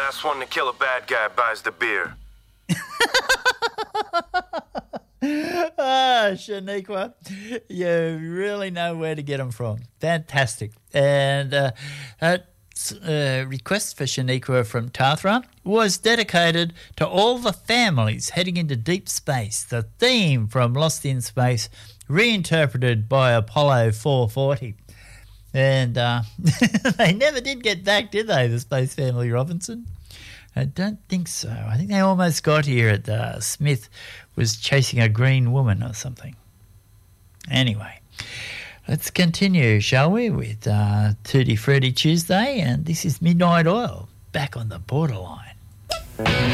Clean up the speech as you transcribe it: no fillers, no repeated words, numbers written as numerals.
last one to kill a bad guy buys the beer. Shaniqua, you really know where to get them from. Fantastic. And request for Shaniqua from Tathra was dedicated to all the families heading into deep space. The theme from Lost in Space, reinterpreted by Apollo 440. And they never did get back, did they, the Space Family Robinson? I don't think so. I think they almost got here at Smith was chasing a green woman or something. Anyway, let's continue, shall we, with Tutti Frutti Tuesday, and this is Midnight Oil, back on the borderline.